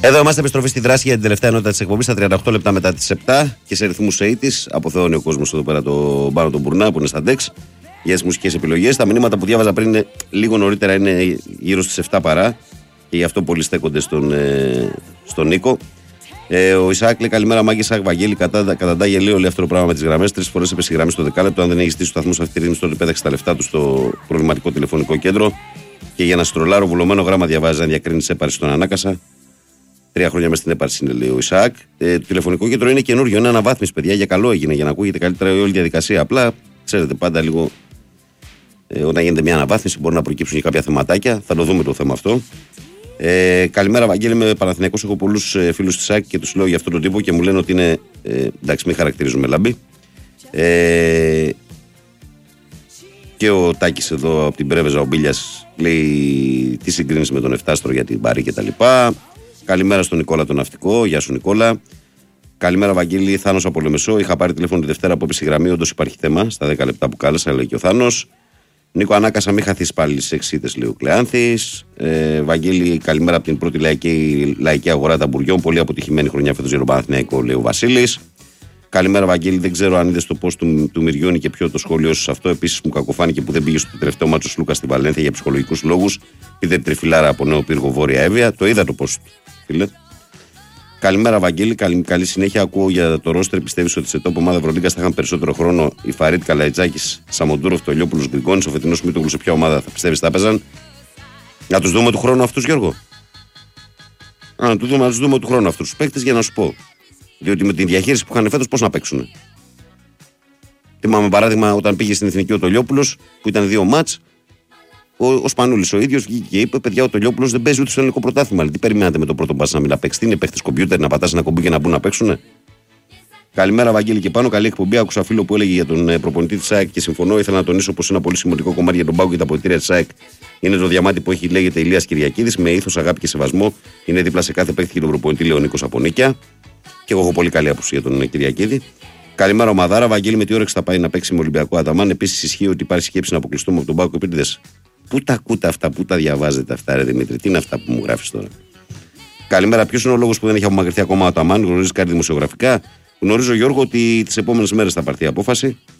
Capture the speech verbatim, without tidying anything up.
Εδώ είμαστε, επιστροφή στη δράση για την τελευταία ενότητα της εκπομπής, στα τριάντα οκτώ λεπτά μετά τις επτά και σε ρυθμούς ογδόντα. Αποθεώνει ο κόσμος εδώ πέρα το Πάνο τον Μπουρνά που είναι στα ντεξ για τις μουσικές επιλογές. Τα μηνύματα που διάβαζα πριν είναι, λίγο νωρίτερα είναι γύρω στις επτά παρά και γι' αυτό πολλοί στέκονται στον, ε, στον Νίκο. Ε, ο Ισαάκ λέει: Καλημέρα, Μάγκη Ισαάκ Βαγγέλη. Κατά, κατά γελίο λέει αυτό το πράγμα με τις γραμμές. Τρεις φορές έπεσε η γραμμή στο δεκάλεπτο. Αν δεν έχει στήσει το σταθμό σε αυτή τη ρύθμιση, τότε πέταξε τα λεφτά του στο προβληματικό τηλεφωνικό κέντρο. Και για να στρολάρω βουλωμένο γράμμα διαβάζει αν διακρίνει έπαρση στον Ανάκασα. Τρία χρόνια μέσα στην έπαρση είναι, λέει ο Ισαάκ. Ε, το τηλεφωνικό κέντρο είναι καινούριο, είναι αναβάθμιση, παιδιά. Για καλό έγινε, για να ακούγεται καλύτερα η όλη διαδικασία. Απλά, ξέρετε, πάντα λίγο. Ε, όταν γίνεται μια αναβάθμιση, μπορεί να προκύψουν και κάποια θεματάκια. Θα το δούμε το θέμα αυτό. Ε, καλημέρα, Βαγγέλη. Είμαι Παναθηναϊκός. Έχω πολλούς ε, φίλους της ΣΑΚ και τους λέω για αυτόν τον τύπο και μου λένε ότι είναι. Ε, εντάξει, μην χαρακτηρίζουμε λαμπή. Ε, και ο Τάκης εδώ από την Πρέβεζα, ο Μπίλιας, λέει τι συγκρίνεις με τον Εφτάστρο για την Πάρη κτλ. Καλημέρα στον Νικόλα τον Ναυτικό. Γεια σου, Νικόλα. Καλημέρα, Βαγγέλη. Θάνος από Λεμεσό. Είχα πάρει τηλέφωνο τη Δευτέρα που έπεσε η γραμμή. Όντως υπάρχει θέμα στα δέκα λεπτά που κάλεσα, λέει και ο Θάνος. Νίκο, Ανάκασα, μην χαθείς πάλι στις εξήντα, λέει ο Κλεάνθης. Ε, Βαγγέλη, καλημέρα από την πρώτη λαϊκή, λαϊκή αγορά Ταμπουριών. Πολύ αποτυχημένη χρονιά φέτος για τον Παναθηναϊκό, λέει ο Βασίλης. Καλημέρα, Βαγγέλη. Δεν ξέρω αν είδες το post του, του Μυριώνη και ποιο το σχόλιο σου σε αυτό. Επίσης, μου κακοφάνηκε που δεν πήγε στο τελευταίο μάτσο Λούκα στη Βαλένθια για ψυχολογικούς λόγους. Πήρε τριφυλάρα από νέο πύργο Βόρεια Εύβοια. Το είδα το post, φίλε. Καλημέρα, Βαγγέλη. Καλή, καλή συνέχεια. Ακούω για το ρόστερ. Πιστεύεις ότι σε τόπο ομάδα Ευρωλίγκα θα είχαν περισσότερο χρόνο οι Φαρίτ, Καλαϊτζάκης, Σαμοντούροφ, Τολιόπουλος, Γκριγκόνης, ο φετινός Μήτογλου σε ποια ομάδα θα πιστεύεις θα έπαιζαν? Να τους δούμε του χρόνου αυτούς, Γιώργο. Α, να, του δούμε, να τους δούμε του χρόνου αυτούς τους παίκτες για να σου πω. Διότι με την διαχείριση που είχαν φέτος πώς να παίξουν. Θυμάμαι παράδειγμα όταν πήγε στην Εθνική ο Τολιόπουλος που ήταν δύο μάτς. Ο, ο Σπανούλης ο ίδιος βγήκε και είπε: Παιδιά, ο Τολιόπουλος δεν παίζει ούτε στο ελληνικό πρωτάθλημα. Αλλά τι περιμένατε με το πρώτο μπας να μην παίξει? Τι είναι, παίχτες κομπιούτερ να πατάς ένα κουμπί και να μπουν να παίξουν? Καλημέρα, Βαγγέλη, και πάνω. Καλή εκπομπή. Άκουσα φίλο που έλεγε για τον προπονητή της ΑΕΚ και συμφωνώ. Ήθελα να τονίσω πως ένα πολύ σημαντικό κομμάτι για τον Πάο και τα αποδυτήρια της ΑΕΚ είναι το διαμάτι που έχει, λέγεται Ηλίας Κυριακίδης. Με ήθος, αγάπη και σεβασμό είναι δίπλα σε κάθε παίχτη και τον προπονητή, λέει ο Νίκος από Νίκαια. Και εγώ έχω πολύ καλή άποψη για τον Κυριακίδη. Καλημέρα, Μαδάρα. Βαγγέλη, με τι όρεξη θα πάει να παίξει με Ολυμπιακό Αταμάν? Επίσης, ισχύει ότι υπάρχει σκέψη να αποκλειστούμε από τον Πάο και επίτηδες. Πού τα ακούτε αυτά, πού τα διαβάζετε αυτά, ρε Δημήτρη? Τι είναι αυτά που μου γράφεις τώρα? Καλημέρα. Ποιος είναι ο λόγος που δεν έχει απομακρυνθεί ακόμα ο Αταμάν? Γνωρίζεις κάτι δημοσιογραφικά? Γνωρίζω, Γιώργο, ότι τις επόμενες μέρες θα πάρθει η απόφαση.